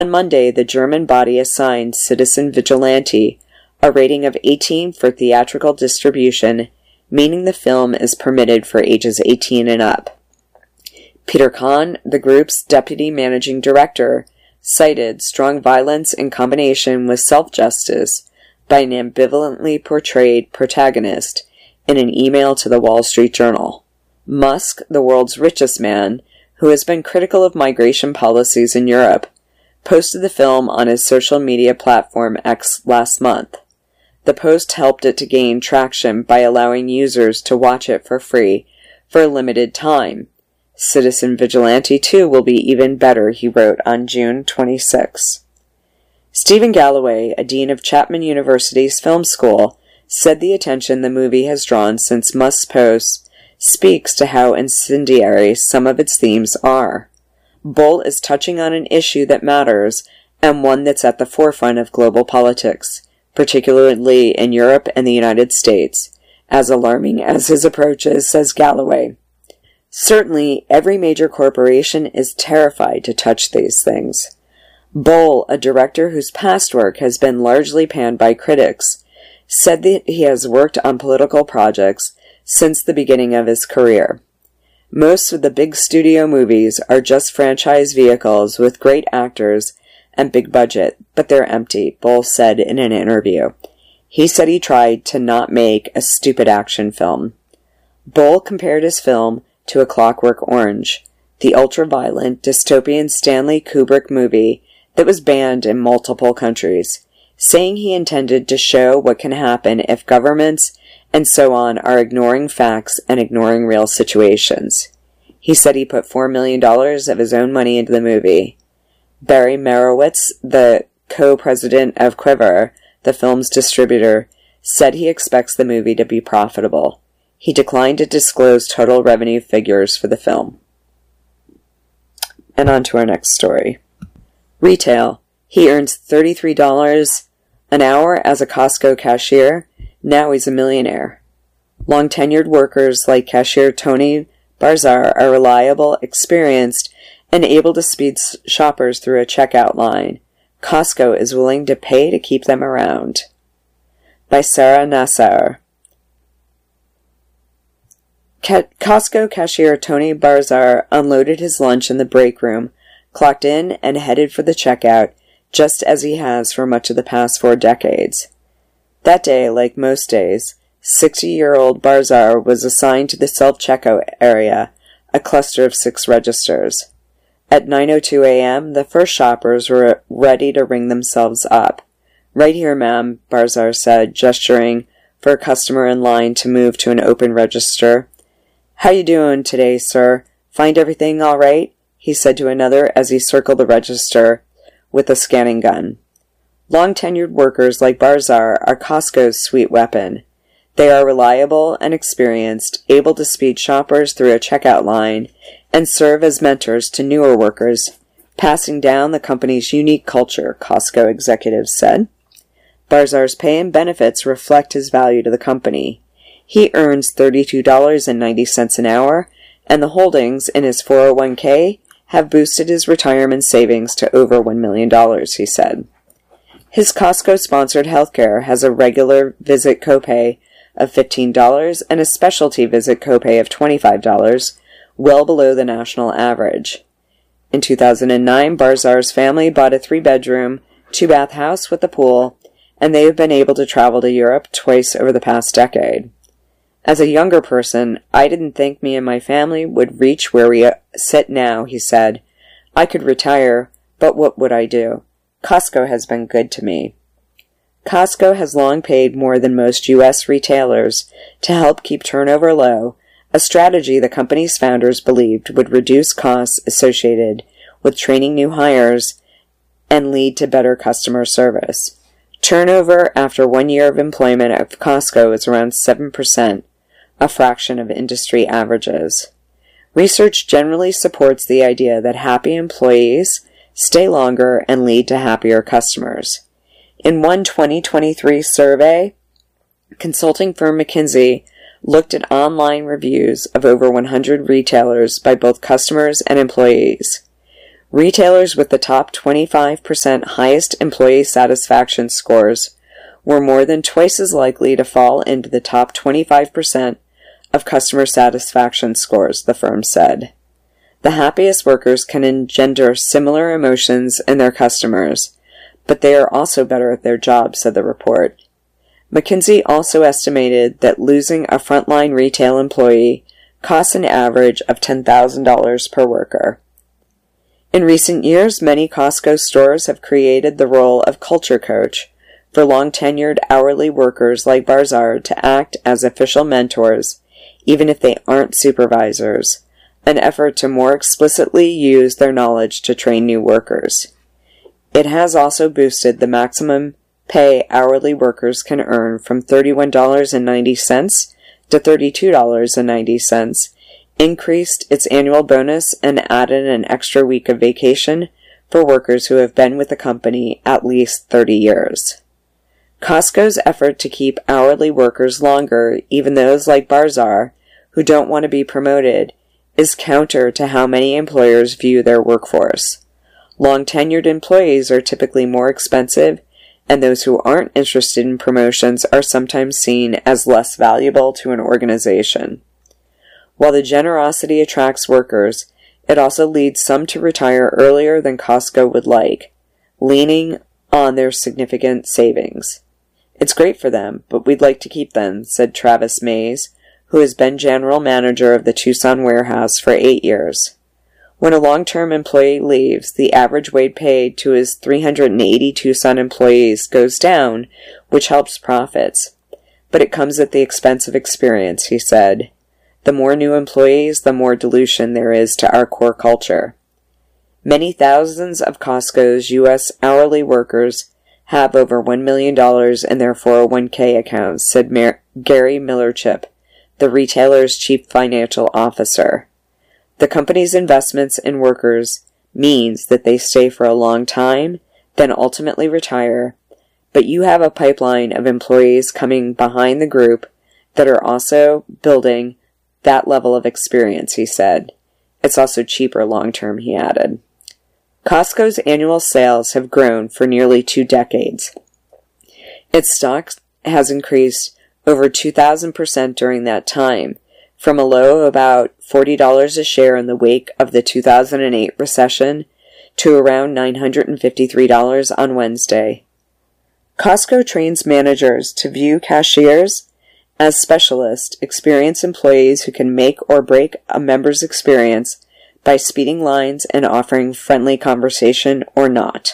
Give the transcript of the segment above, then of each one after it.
On Monday, the German body assigned Citizen Vigilante a rating of 18 for theatrical distribution, meaning the film is permitted for ages 18 and up. Peter Kahn, the group's deputy managing director, cited strong violence in combination with self-justice by an ambivalently portrayed protagonist in an email to the Wall Street Journal. Musk, the world's richest man, who has been critical of migration policies in Europe, posted the film on his social media platform X last month. The post helped it to gain traction by allowing users to watch it for free for a limited time. Citizen Vigilante 2 will be even better, he wrote on June 26. Stephen Galloway, a dean of Chapman University's film school, said the attention the movie has drawn since Musk's post speaks to how incendiary some of its themes are. Bull is touching on an issue that matters and one that's at the forefront of global politics, particularly in Europe and the United States, as alarming as his approach is, says Galloway. Certainly, every major corporation is terrified to touch these things. Bull, a director whose past work has been largely panned by critics, said that he has worked on political projects since the beginning of his career. Most of the big studio movies are just franchise vehicles with great actors and big budget, but they're empty, Bull said in an interview. He said he tried to not make a stupid action film. Bull compared his film to A Clockwork Orange, the ultra-violent, dystopian Stanley Kubrick movie that was banned in multiple countries, saying he intended to show what can happen if governments and so on are ignoring facts and ignoring real situations. He said he put $4 million of his own money into the movie. Barry Merowitz, the co-president of Quiver, the film's distributor, said he expects the movie to be profitable. He declined to disclose total revenue figures for the film. And on to our next story. Retail. He earns $33 an hour as a Costco cashier. Now he's a millionaire. Long-tenured workers like cashier Tony Barzar are reliable, experienced, and able to speed shoppers through a checkout line. Costco is willing to pay to keep them around. By Sarah Nassar. Costco cashier Tony Barzar unloaded his lunch in the break room, clocked in, and headed for the checkout, just as he has for much of the past 4 decades. That day, like most days, 60-year-old Barzar was assigned to the self-checkout area, a cluster of 6 registers. At 9:02 a.m., the first shoppers were ready to ring themselves up. "Right here, ma'am," Barzar said, gesturing for a customer in line to move to an open register. "How you doing today, sir? Find everything all right?" he said to another as he circled the register with a scanning gun. Long-tenured workers like Barzar are Costco's sweet weapon. They are reliable and experienced, able to speed shoppers through a checkout line, and serve as mentors to newer workers, passing down the company's unique culture, Costco executives said. Barzar's pay and benefits reflect his value to the company. He earns $32.90 an hour, and the holdings in his 401k have boosted his retirement savings to over $1 million, he said. His Costco-sponsored healthcare has a regular visit copay of $15 and a specialty visit copay of $25, well below the national average. In 2009, Barzar's family bought a 3-bedroom, 2-bath house with a pool, and they have been able to travel to Europe twice over the past decade. "As a younger person, I didn't think me and my family would reach where we sit now," he said. "I could retire, but what would I do? Costco has been good to me." Costco has long paid more than most U.S. retailers to help keep turnover low, a strategy the company's founders believed would reduce costs associated with training new hires and lead to better customer service. Turnover after 1 year of employment at Costco is around 7%, a fraction of industry averages. Research generally supports the idea that happy employees stay longer and lead to happier customers. In one 2023 survey, consulting firm McKinsey looked at online reviews of over 100 retailers by both customers and employees. Retailers with the top 25% highest employee satisfaction scores were more than twice as likely to fall into the top 25% of customer satisfaction scores, the firm said. The happiest workers can engender similar emotions in their customers, but they are also better at their job, said the report. McKinsey also estimated that losing a frontline retail employee costs an average of $10,000 per worker. In recent years, many Costco stores have created the role of culture coach for long-tenured hourly workers like Barzar to act as official mentors, even if they aren't supervisors, an effort to more explicitly use their knowledge to train new workers. It has also boosted the maximum pay hourly workers can earn from $31.90 to $32.90, increased its annual bonus, and added an extra week of vacation for workers who have been with the company at least 30 years. Costco's effort to keep hourly workers longer, even those like Barzar, who don't want to be promoted, is counter to how many employers view their workforce. Long-tenured employees are typically more expensive, and those who aren't interested in promotions are sometimes seen as less valuable to an organization. While the generosity attracts workers, it also leads some to retire earlier than Costco would like, leaning on their significant savings. It's great for them, but we'd like to keep them, said Travis Mays, who has been general manager of the Tucson warehouse for 8 years. When a long-term employee leaves, the average wage paid to his 380 Tucson employees goes down, which helps profits. But it comes at the expense of experience, he said. The more new employees, the more dilution there is to our core culture. Many thousands of Costco's U.S. hourly workers have over $1 million in their 401k accounts, said Gary Millerchip, the retailer's chief financial officer. The company's investments in workers means that they stay for a long time, then ultimately retire, but you have a pipeline of employees coming behind the group that are also building that level of experience, he said. It's also cheaper long-term, he added. Costco's annual sales have grown for nearly 2 decades. Its stock has increased over 2,000% during that time, from a low of about $40 a share in the wake of the 2008 recession to around $953 on Wednesday. Costco trains managers to view cashiers as specialists, experienced employees who can make or break a member's experience by speeding lines and offering friendly conversation or not.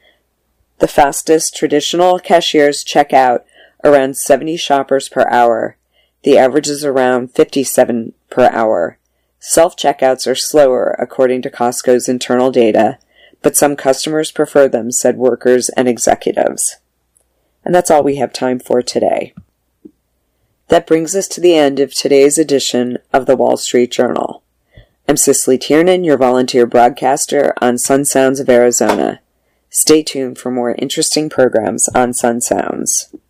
The fastest traditional cashiers check out around 70 shoppers per hour. The average is around 57 per hour. Self-checkouts are slower, according to Costco's internal data, but some customers prefer them, said workers and executives. And that's all we have time for today. That brings us to the end of today's edition of the Wall Street Journal. I'm Cicely Tiernan, your volunteer broadcaster on Sun Sounds of Arizona. Stay tuned for more interesting programs on Sun Sounds.